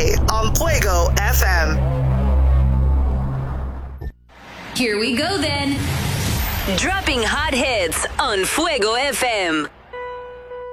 only on Fuego FM. Here we go then. Dropping hot hits on Fuego FM.